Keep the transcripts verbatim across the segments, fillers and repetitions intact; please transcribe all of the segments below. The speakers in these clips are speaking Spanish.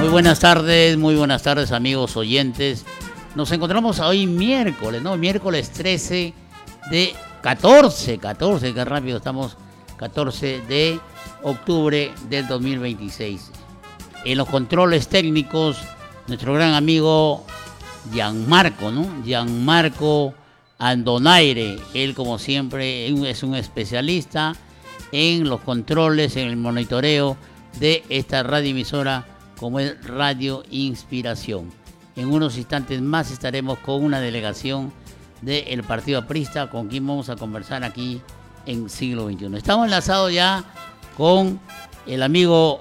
Muy buenas tardes, muy buenas tardes amigos oyentes. Nos encontramos hoy miércoles, ¿no? Miércoles trece de catorce, catorce, qué rápido estamos, catorce de octubre del dos mil veintiséis. En los controles técnicos, nuestro gran amigo Gianmarco, ¿no? Gianmarco Andonaire. Él, como siempre, es un especialista en los controles, en el monitoreo de esta radioemisora como es Radio Inspiración. En unos instantes más estaremos con una delegación del Partido Aprista con quien vamos a conversar aquí en Siglo veintiuno. Estamos enlazados ya con el amigo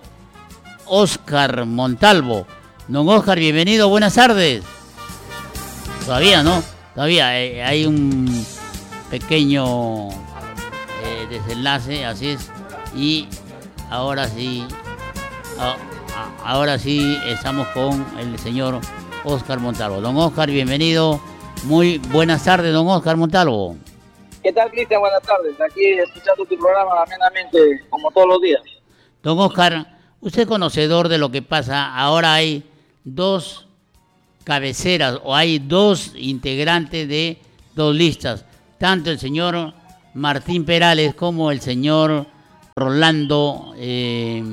Óscar Montalvo. Don Óscar, bienvenido, buenas tardes. Todavía, ¿no? Todavía eh, hay un pequeño eh, desenlace, así es. Y ahora sí... Oh, Ahora sí estamos con el señor Óscar Montalvo. Don Óscar, bienvenido. Muy buenas tardes, don Óscar Montalvo. ¿Qué tal, Cristian? Buenas tardes. Aquí escuchando tu programa amenamente, como todos los días. Don Óscar, usted es conocedor de lo que pasa. Ahora hay dos cabeceras o hay dos integrantes de dos listas. Tanto el señor Martín Perales como el señor Rolando... Eh,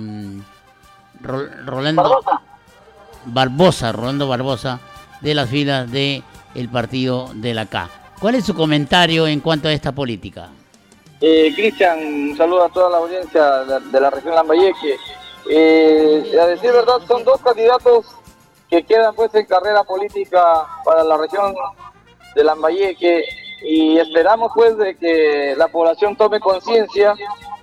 Rolando Barbosa. Barbosa, Rolando Barbosa, de las filas del partido de la K. ¿Cuál es su comentario en cuanto a esta política? Eh, Cristian, un saludo a toda la audiencia de, de la región Lambayeque. Eh, a decir verdad, son dos candidatos que quedan pues en carrera política para la región de Lambayeque y esperamos pues de que la población tome conciencia.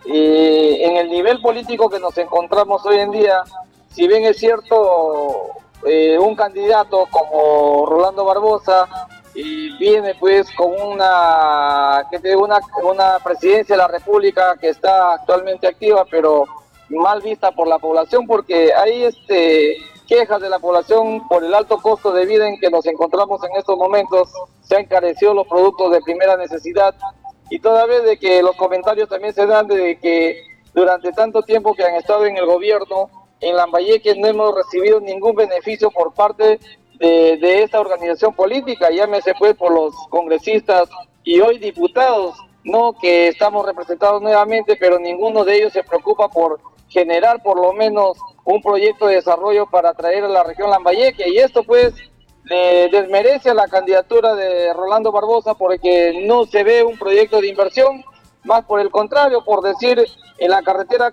Eh, en el nivel político que nos encontramos hoy en día, si bien es cierto, eh, un candidato como Rolando Barbosa y viene pues con una, que te digo, una, una presidencia de la República que está actualmente activa, pero mal vista por la población, porque hay este, quejas de la población por el alto costo de vida en que nos encontramos en estos momentos. Se han encarecido los productos de primera necesidad. Y toda vez de que los comentarios también se dan de que durante tanto tiempo que han estado en el gobierno, en Lambayeque no hemos recibido ningún beneficio por parte de, de esta organización política, llámese pues por los congresistas y hoy diputados, no que estamos representados nuevamente, pero ninguno de ellos se preocupa por generar por lo menos un proyecto de desarrollo para traer a la región Lambayeque, y esto pues le desmerece a la candidatura de Rolando Barbosa porque no se ve un proyecto de inversión, más por el contrario, por decir, en la carretera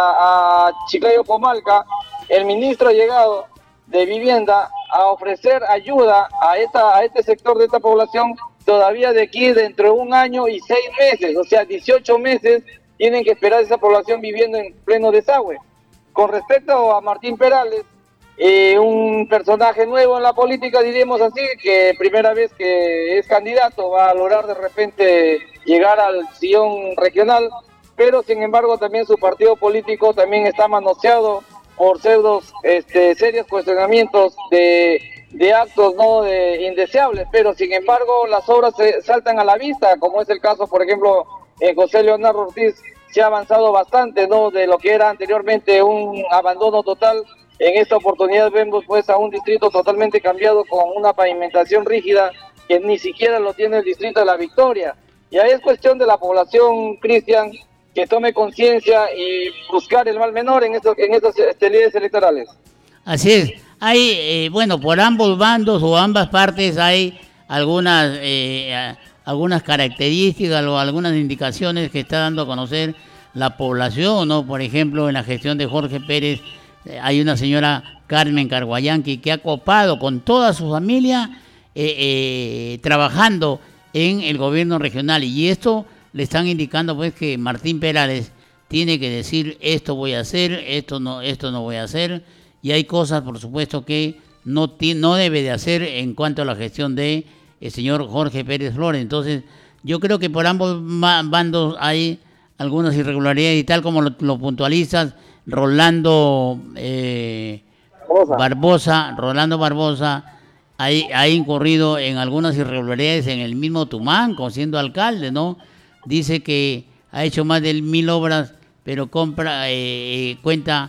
a, a Chiclayo-Comalca, el ministro ha llegado de vivienda a ofrecer ayuda a, esta, a este sector de esta población todavía de aquí dentro de un año y seis meses, o sea, dieciocho meses tienen que esperar esa población viviendo en pleno desagüe. Con respecto a Martín Perales, Eh, un personaje nuevo en la política, diríamos así, que primera vez que es candidato va a lograr de repente llegar al sillón regional, pero sin embargo también su partido político también está manoseado por pseudos, este, serios cuestionamientos de, de actos no de, indeseables, pero sin embargo las obras se saltan a la vista, como es el caso, por ejemplo, en José Leonardo Ortiz se ha avanzado bastante, no de lo que era anteriormente un abandono total. En esta oportunidad vemos pues a un distrito totalmente cambiado con una pavimentación rígida que ni siquiera lo tiene el distrito de La Victoria. Y ahí es cuestión de la población, Cristian, que tome conciencia y buscar el mal menor en estos en estas este, líderes electorales. Así es. Hay, eh, bueno, por ambos bandos o ambas partes hay algunas, eh, algunas características o algunas indicaciones que está dando a conocer la población, ¿no? Por ejemplo, en la gestión de Jorge Pérez, hay una señora Carmen Carguayanqui que ha copado con toda su familia eh, eh, trabajando en el gobierno regional, y esto le están indicando pues que Martín Perales tiene que decir esto voy a hacer, esto no, esto no voy a hacer, y hay cosas por supuesto que no, tiene, no debe de hacer en cuanto a la gestión de el señor Jorge Pérez Flores. Entonces yo creo que por ambos bandos hay algunas irregularidades, y tal como lo, lo puntualizas, Rolando eh, Barbosa, Rolando Barbosa ha, ha incurrido en algunas irregularidades en el mismo Tumanco, siendo alcalde, ¿no? Dice que ha hecho más de mil obras, pero compra eh, cuenta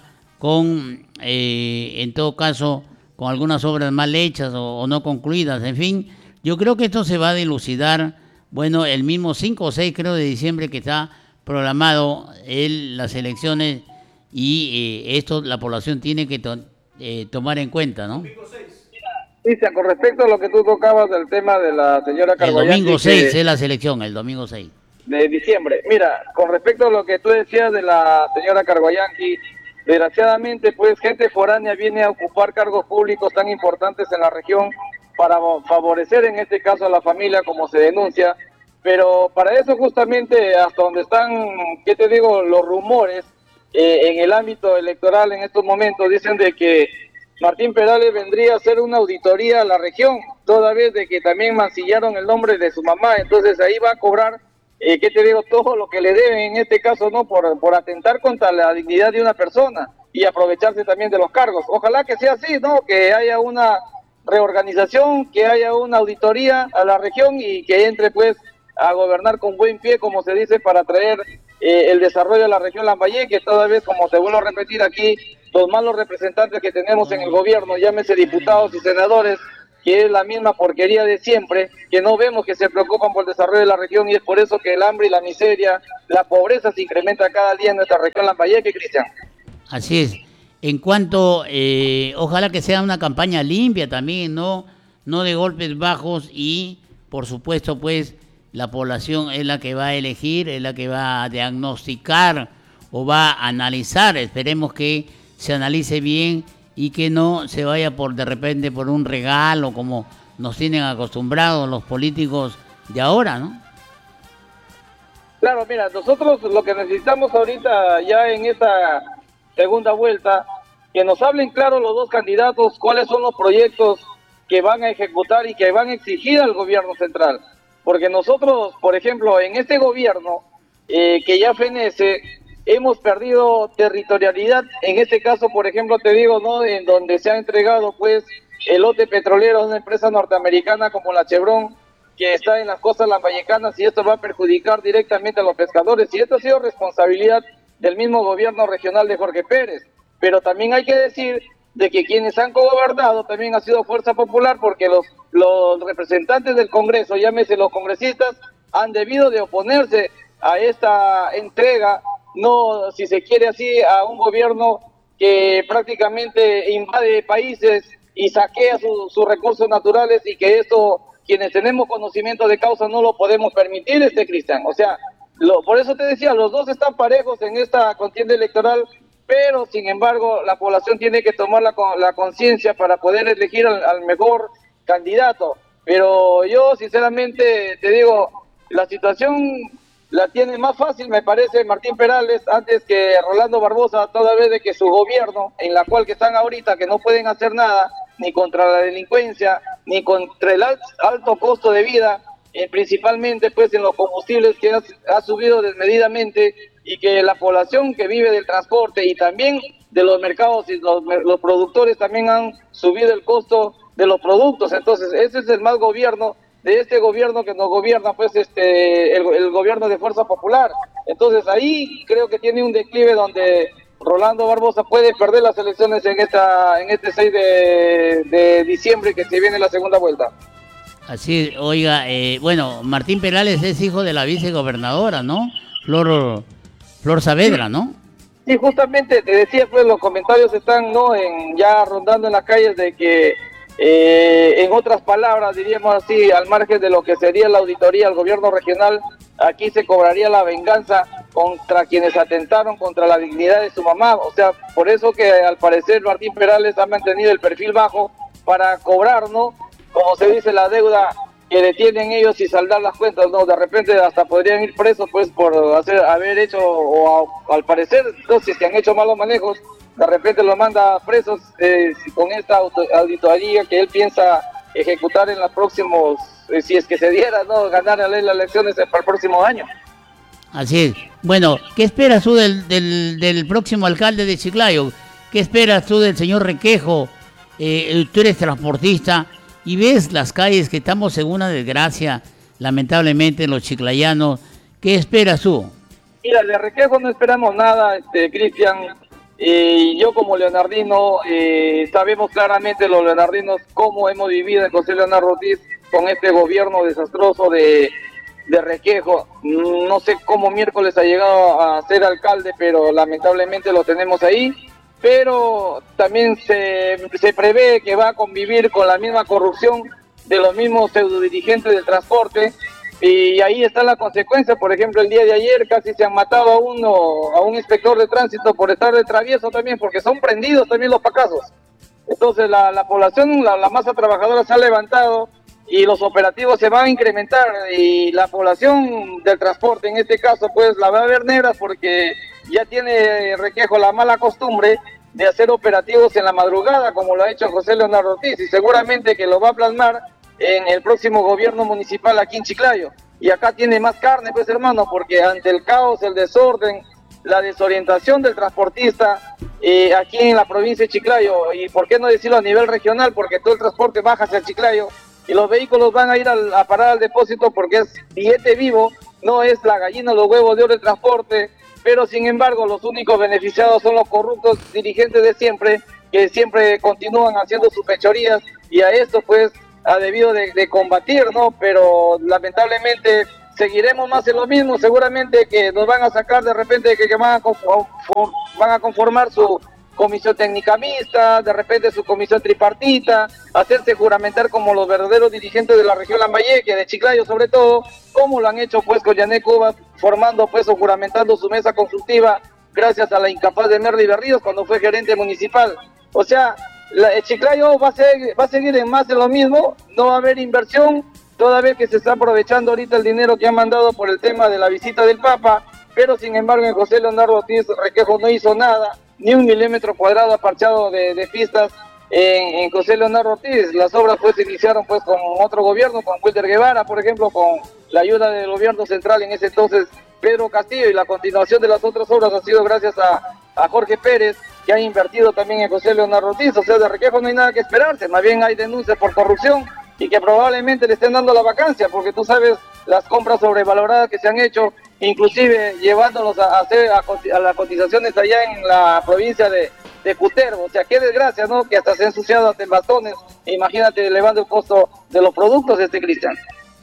con, eh, en todo caso, con algunas obras mal hechas o, o no concluidas. En fin, yo creo que esto se va a dilucidar, bueno, el mismo cinco o seis, creo, de diciembre que está programado el, las elecciones y eh, esto la población tiene que to, eh, tomar en cuenta, ¿no? Cristian, con respecto a lo que tú tocabas del tema de la señora Carguayanqui... El domingo seis que, es la selección, el domingo seis. De diciembre. Mira, con respecto a lo que tú decías de la señora Carguayanqui, desgraciadamente, pues, gente foránea viene a ocupar cargos públicos tan importantes en la región para favorecer, en este caso, a la familia, como se denuncia, pero para eso justamente, hasta donde están, ¿qué te digo?, los rumores eh, en el ámbito electoral en estos momentos, dicen de que Martín Perales vendría a hacer una auditoría a la región, toda vez de que también mancillaron el nombre de su mamá, entonces ahí va a cobrar, eh, ¿qué te digo?, todo lo que le deben en este caso, ¿no?, por, por atentar contra la dignidad de una persona y aprovecharse también de los cargos. Ojalá que sea así, ¿no?, que haya una reorganización, que haya una auditoría a la región y que entre pues a gobernar con buen pie, como se dice, para traer eh, el desarrollo de la región Lambayeque, toda vez, como te vuelvo a repetir aquí, los malos representantes que tenemos en el gobierno, llámese diputados y senadores, que es la misma porquería de siempre, que no vemos que se preocupan por el desarrollo de la región, y es por eso que el hambre y la miseria, la pobreza se incrementa cada día en nuestra región Lambayeque, Cristian. Así es. En cuanto, eh, ojalá que sea una campaña limpia también, no, no de golpes bajos, y por supuesto pues la población es la que va a elegir, es la que va a diagnosticar o va a analizar. Esperemos que se analice bien y que no se vaya por de repente por un regalo como nos tienen acostumbrados los políticos de ahora, ¿no? Claro, mira, nosotros lo que necesitamos ahorita ya en esta segunda vuelta, que nos hablen claro los dos candidatos cuáles son los proyectos que van a ejecutar y que van a exigir al gobierno central. Porque nosotros, por ejemplo, en este gobierno eh, que ya fenece, hemos perdido territorialidad. En este caso, por ejemplo, te digo, ¿no?, en donde se ha entregado pues el lote petrolero a una empresa norteamericana como la Chevron, que está en las costas lambayecanas, y esto va a perjudicar directamente a los pescadores. Y esto ha sido responsabilidad del mismo gobierno regional de Jorge Pérez. Pero también hay que decir de que quienes han gobernado también ha sido Fuerza Popular, porque los, los representantes del Congreso, llámese los congresistas, han debido de oponerse a esta entrega, no, si se quiere así, a un gobierno que prácticamente invade países y saquea su, sus recursos naturales, y que esto, quienes tenemos conocimiento de causa, no lo podemos permitir, este Cristian. O sea, lo, por eso te decía, los dos están parejos en esta contienda electoral, pero sin embargo la población tiene que tomar la, la conciencia para poder elegir al, al mejor candidato. Pero yo sinceramente te digo, la situación la tiene más fácil, me parece, Martín Perales antes que Rolando Barbosa, toda vez de que su gobierno, en la cual que están ahorita, que no pueden hacer nada ni contra la delincuencia, ni contra el alto costo de vida, eh, principalmente pues en los combustibles, que ha, ha subido desmedidamente, y que la población que vive del transporte y también de los mercados y los, los productores también han subido el costo de los productos. Entonces ese es el mal gobierno de este gobierno que nos gobierna, pues este el, el gobierno de Fuerza Popular. Entonces ahí creo que tiene un declive donde Rolando Barbosa puede perder las elecciones en esta en este seis de, de diciembre, que se viene la segunda vuelta. Así, oiga, eh, bueno, Martín Perales es hijo de la vicegobernadora, ¿no? Flor Flor Saavedra, ¿no? Sí, justamente te decía, pues los comentarios están, ¿no?, en, ya rondando en las calles de que, eh, en otras palabras, diríamos así, al margen de lo que sería la auditoría al gobierno regional, aquí se cobraría la venganza contra quienes atentaron contra la dignidad de su mamá. O sea, por eso que al parecer Martín Perales ha mantenido el perfil bajo para cobrar, ¿no?, como se dice, la deuda que detienen ellos y saldar las cuentas, ¿no? De repente hasta podrían ir presos pues por hacer haber hecho, o a, al parecer, no sé si han hecho malos manejos, de repente los manda presos eh, con esta auditoría que él piensa ejecutar en los próximos, eh, si es que se diera, ¿no?, ganar las elecciones para el próximo año. Así es. Bueno, ¿qué esperas tú del, del, del próximo alcalde de Chiclayo? ¿Qué esperas tú del señor Requejo? Eh, tú eres transportista y ves las calles que estamos en una desgracia, lamentablemente, los chiclayanos. ¿Qué esperas tú? Mira, de Requejo no esperamos nada, este Cristian. Y yo como leonardino, eh, sabemos claramente los leonardinos cómo hemos vivido en José Leonardo Ortiz con este gobierno desastroso de, de Requejo. No sé cómo miércoles ha llegado a ser alcalde, pero lamentablemente lo tenemos ahí. Pero también se, se prevé que va a convivir con la misma corrupción de los mismos pseudodirigentes del transporte. Y ahí está la consecuencia. Por ejemplo, el día de ayer casi se han matado a uno, a un inspector de tránsito por estar de travieso también, porque son prendidos también los pacazos. Entonces la, la población, la, la masa trabajadora se ha levantado y los operativos se van a incrementar, y la población del transporte en este caso pues la va a ver negra, porque ya tiene Requejo la mala costumbre de hacer operativos en la madrugada, como lo ha hecho José Leonardo Ortiz, y seguramente que lo va a plasmar en el próximo gobierno municipal aquí en Chiclayo. Y acá tiene más carne, pues hermano, porque ante el caos, el desorden, la desorientación del transportista eh, aquí en la provincia de Chiclayo, y por qué no decirlo a nivel regional, porque todo el transporte baja hacia Chiclayo y los vehículos van a ir al, a parar al depósito porque es billete vivo, no es la gallina, los huevos de oro del transporte. Pero sin embargo los únicos beneficiados son los corruptos dirigentes de siempre, que siempre continúan haciendo sus fechorías, y a esto pues ha debido de, de combatir, ¿no? Pero lamentablemente seguiremos más en lo mismo. Seguramente que nos van a sacar de repente que, que van, a conform, van a conformar su comisión técnica mixta, de repente su comisión tripartita, hacerse juramentar como los verdaderos dirigentes de la región Lambayeque, de Chiclayo sobre todo, como lo han hecho pues con Yané Cuba, formando pues o juramentando su mesa consultiva gracias a la incapaz de Merly Berríos cuando fue gerente municipal. O sea, la, el Chiclayo va a, ser, va a seguir en más de lo mismo, no va a haber inversión, toda vez que se está aprovechando ahorita el dinero que han mandado por el tema de la visita del Papa, pero sin embargo en José Leonardo Ortiz Requejo no hizo nada, ni un milímetro cuadrado aparchado de, de pistas en, en José Leonardo Ortiz. Las obras pues se iniciaron pues con otro gobierno, con Wilder Guevara, por ejemplo, con la ayuda del gobierno central en ese entonces, Pedro Castillo, y la continuación de las otras obras ha sido gracias a, a Jorge Pérez, que ha invertido también en José Leonardo Ortiz. O sea, de Requejo no hay nada que esperarse, más bien hay denuncias por corrupción y que probablemente le estén dando la vacancia, porque tú sabes las compras sobrevaloradas que se han hecho, inclusive llevándolos a hacer a, a las cotizaciones allá en la provincia de, de Cutervo. O sea, qué desgracia, ¿no? Que hasta se ha ensuciado hasta en bastones. Imagínate elevando el costo de los productos, este Cristian.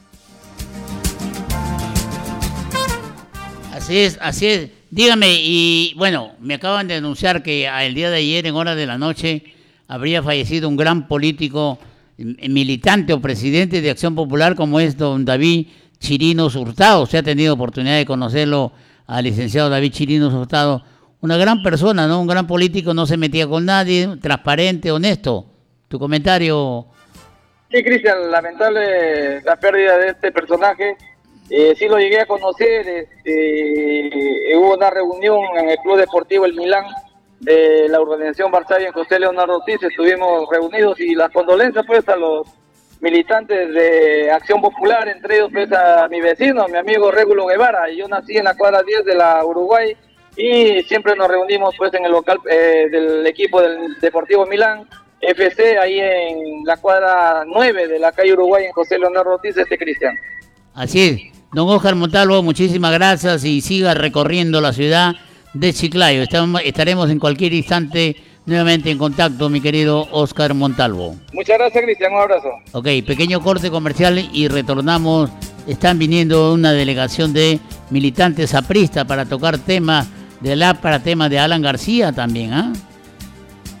Así es, así es. Dígame, y bueno, me acaban de anunciar que el día de ayer, en horas de la noche, habría fallecido un gran político, militante o presidente de Acción Popular, como es don David Chirinos Hurtado. Se ha tenido oportunidad de conocerlo al licenciado David Chirinos Hurtado. Una gran persona, ¿no? Un gran político, no se metía con nadie, transparente, honesto. ¿Tu comentario? Sí, Cristian, lamentable la pérdida de este personaje. Eh, sí lo llegué a conocer, este, hubo una reunión en el Club Deportivo El Milán de la organización Varsavia en José Leonardo Ortiz, estuvimos reunidos, y las condolencias pues a los militantes de Acción Popular, entre ellos pues a mi vecino, mi amigo Régulo Guevara. Yo nací en la cuadra diez de la Uruguay y siempre nos reunimos pues en el local eh, del equipo del Deportivo Milán F C, ahí en la cuadra nueve de la calle Uruguay en José Leonardo Ortiz, este Cristian. Así es. Don Óscar Montalvo, muchísimas gracias y siga recorriendo la ciudad de Chiclayo. Estamos, estaremos en cualquier instante nuevamente en contacto, mi querido Óscar Montalvo. Muchas gracias, Cristian. Un abrazo. Ok, pequeño corte comercial y retornamos. Están viniendo una delegación de militantes apristas para tocar temas de la para temas de Alan García también, ¿ah? ¿eh?